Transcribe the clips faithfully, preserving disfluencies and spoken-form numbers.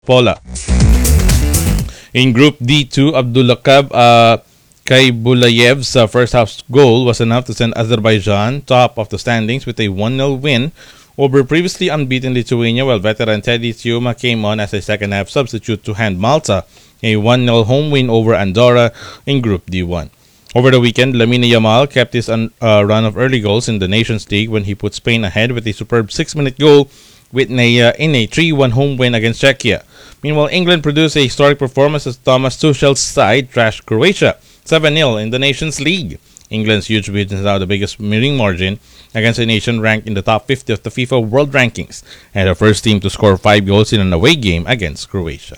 Pola. In Group D two, Abdulakab uh, Kaibulayev's uh, first half goal was enough to send Azerbaijan top of the standings with a one nil win over previously unbeaten Lithuania, while veteran Teddy Tiuma came on as a second half substitute to hand Malta a one nil home win over Andorra in Group D one. Over the weekend, Lamine Yamal kept his un- uh, run of early goals in the Nations League when he put Spain ahead with a superb six-minute goal with a, uh, in a three one home win against Czechia. Meanwhile, England produced a historic performance as Thomas Tuchel's side trashed Croatia seven nil in the Nations League. England's huge win is now the biggest winning margin against a nation ranked in the top fifty of the FIFA World Rankings and the first team to score five goals in an away game against Croatia.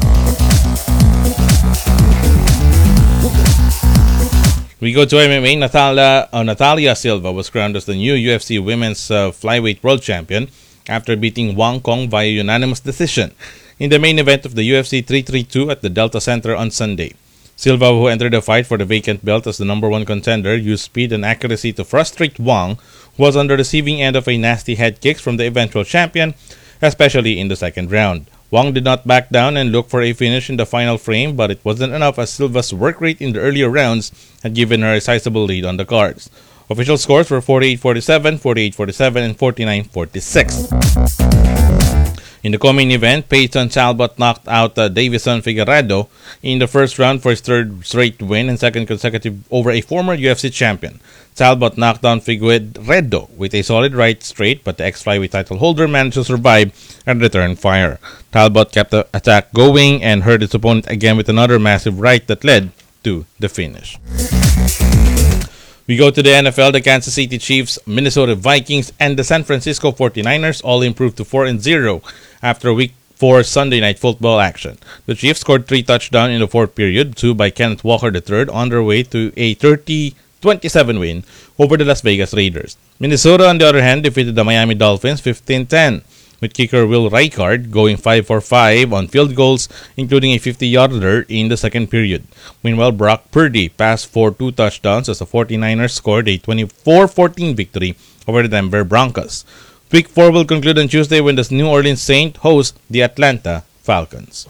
We go to M M A. Natalia, uh, Natalia Silva was crowned as the new U F C Women's uh, Flyweight World Champion after beating Wang Kong via unanimous decision in the main event of the U F C three thirty-two at the Delta Center on Sunday. Silva, who entered the fight for the vacant belt as the number one contender, used speed and accuracy to frustrate Wang, who was on the receiving end of a nasty head kicks from the eventual champion, especially in the second round. Wang did not back down and look for a finish in the final frame, but it wasn't enough as Silva's work rate in the earlier rounds had given her a sizable lead on the cards. Official scores were forty-eight forty-seven, forty-eight forty-seven, and forty-nine forty-six. In the co-main event, Peyton Talbot knocked out uh, Davison Figueiredo in the first round for his third straight win and second consecutive over a former U F C champion. Talbot knocked down Figueiredo with a solid right straight, but the ex-flyweight title holder managed to survive and return fire. Talbot kept the attack going and hurt his opponent again with another massive right that led to the finish. We go to the N F L. The Kansas City Chiefs, Minnesota Vikings, and the San Francisco forty-niners all improved to four and zero after week four Sunday night football action. The Chiefs scored three touchdowns in the fourth period, two by Kenneth Walker the third, on their way to a thirty twenty-seven win over the Las Vegas Raiders. Minnesota, on the other hand, defeated the Miami Dolphins fifteen ten, with kicker Will Reichard going five for five on field goals, including a fifty-yarder in the second period. Meanwhile, Brock Purdy passed for two touchdowns as the forty-niners scored a twenty-four fourteen victory over the Denver Broncos. Week four will conclude on Tuesday when the New Orleans Saints host the Atlanta Falcons.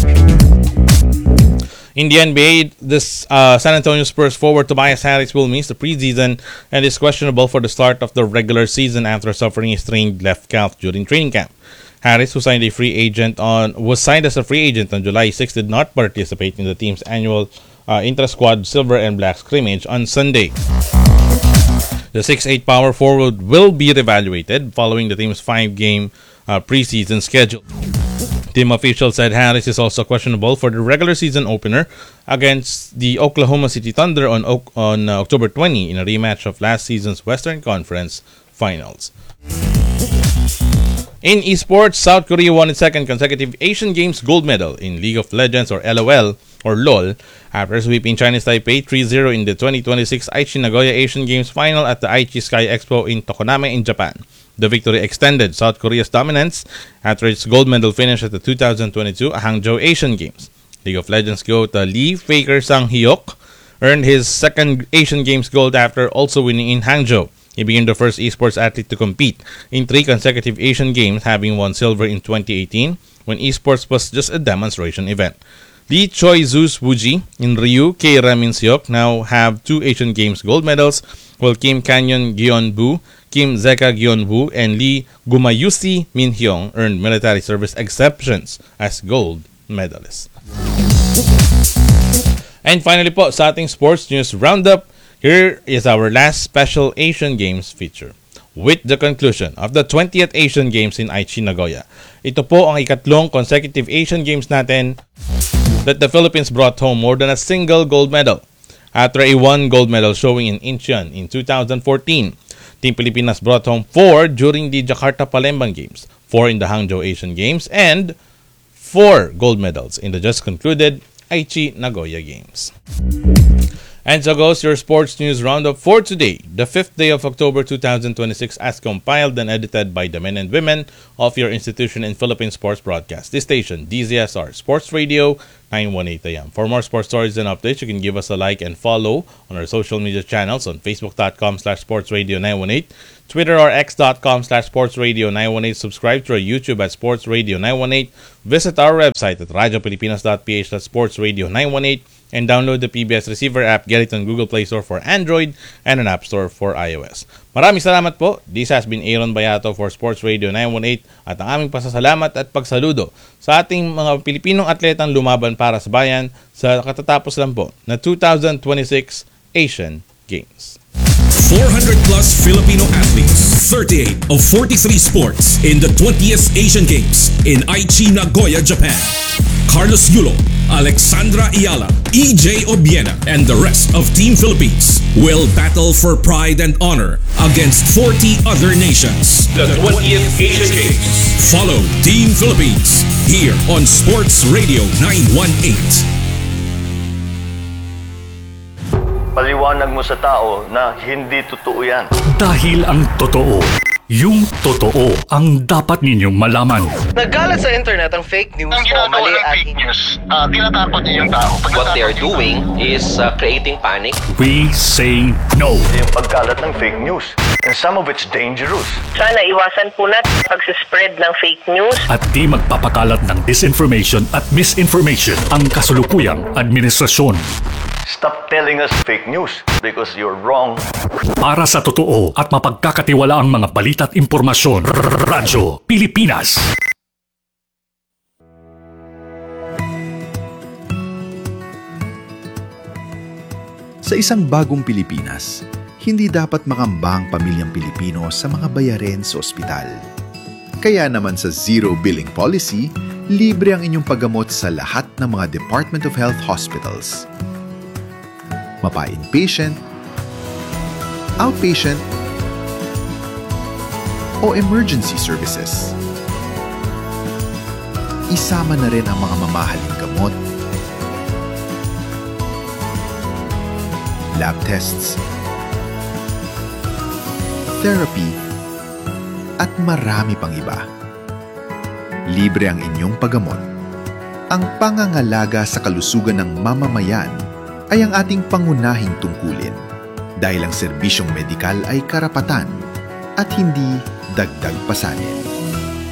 In the N B A, this uh, San Antonio Spurs forward Tobias Harris will miss the preseason and is questionable for the start of the regular season after suffering a strained left calf during training camp. Harris, who signed a free agent on was signed as a free agent on July sixth, did not participate in the team's annual uh, intra-squad silver and black scrimmage on Sunday. The six eight power forward will be reevaluated following the team's five-game uh, preseason schedule. Team officials said Harris is also questionable for the regular season opener against the Oklahoma City Thunder on, on uh, October twentieth in a rematch of last season's Western Conference Finals. In esports, South Korea won its second consecutive Asian Games gold medal in League of Legends or LOL or LOL after sweeping Chinese Taipei three zero in the twenty twenty-six Aichi Nagoya Asian Games final at the Aichi Sky Expo in Tokoname in Japan. The victory extended South Korea's dominance after its gold medal finish at the two thousand twenty-two Hangzhou Asian Games. League of Legends goat uh, Lee Faker Sang-hyuk earned his second Asian Games gold after also winning in Hangzhou. He became the first esports athlete to compete in three consecutive Asian Games, having won silver in twenty eighteen when esports was just a demonstration event. Lee Choi Zeus Wooji and Ryu K. Ramin Seok now have two Asian Games gold medals, while Kim Canyon Gyeonbu, Kim Zeka Gyeonwoo, and Lee Gumayusi Min Hyung earned military service exceptions as gold medalists. And finally po, sa ating sports news roundup, here is our last special Asian Games feature. With the conclusion of the twentieth Asian Games in Aichi, Nagoya, ito po ang ikatlong consecutive Asian Games natin that the Philippines brought home more than a single gold medal. After a one gold medal showing in Incheon in two thousand fourteen, Team Pilipinas brought home four during the Jakarta Palembang Games, four in the Hangzhou Asian Games, and four gold medals in the just concluded Aichi Nagoya Games. And so goes your sports news roundup for today, the fifth day of October two thousand twenty-six, as compiled and edited by the men and women of your institution in Philippine Sports Broadcast. This station, D Z S R Sports Radio, nine eighteen A M. For more sports stories and updates, you can give us a like and follow on our social media channels on facebook.com slash sportsradio918, Twitter or x.com slash sportsradio918. Subscribe to our YouTube at sportsradio918. Visit our website at radiopilipinas.ph slash sportsradio918 and download the P B S Receiver app. Get it on Google Play Store for Android and an App Store for iOS. Maraming salamat po. This has been Aaron Bayato for Sports Radio nine eighteen at ang aming pasasalamat at pagsaludo sa ating mga Pilipinong atletang lumaban para sa bayan sa katatapos lang po na two thousand twenty-six Asian Games. four hundred plus Filipino athletes, thirty-eight of forty-three sports in the twentieth Asian Games in Aichi, Nagoya, Japan. Carlos Yulo, Alexandra Ayala, E J Obiena, and the rest of Team Philippines will battle for pride and honor against forty other nations. The twentieth Asian Games. Follow Team Philippines here on Sports Radio nine eighteen. Paliwanag mo sa tao na hindi totoo yan. Dahil ang totoo, yung totoo ang dapat ninyong malaman. Nagkalat sa internet ang fake news Ang o ginagawa mali ng at fake news, uh, tinatakot niyo yung tao. What they are doing is uh, creating panic. We say no. Yung pagkalat ng fake news. And some of it's dangerous. Sana iwasan po natin pag-spread ng fake news. At di magpapakalat ng disinformation at misinformation ang kasulukuyang administrasyon. Stop telling us fake news because you're wrong. Para sa totoo at mapagkakatiwalaang mga balita at impormasyon, Radyo Pilipinas. Sa isang bagong Pilipinas, hindi dapat makambang pamilyang Pilipino sa mga bayarin sa ospital. Kaya naman sa Zero Billing Policy, libre ang inyong paggamot sa lahat ng mga Department of Health hospitals. Mapa-inpatient, outpatient, o emergency services. Isama na rin ang mga mamahaling gamot, lab tests, therapy, at marami pang iba. Libre ang inyong paggamot. Ang pangangalaga sa kalusugan ng mamamayan ay ang ating pangunahing tungkulin dahil ang serbisyong medikal ay karapatan at hindi dagdag pasanin.